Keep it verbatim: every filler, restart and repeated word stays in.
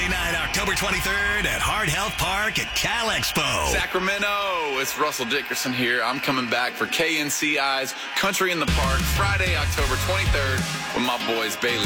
Friday night, October twenty-third at Heart Health Park at Cal Expo. Sacramento, it's Russell Dickerson here. I'm coming back for K N C I's Country in the Park Friday, October twenty-third with my boys Bailey